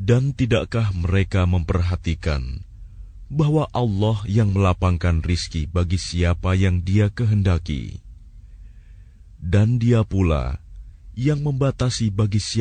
Dan tidakkah mereka memperhatikan bahwa Allah yang melapangkan rizki bagi siapa yang Dia kehendaki, dan Dia pula yang membatasi bagi siapa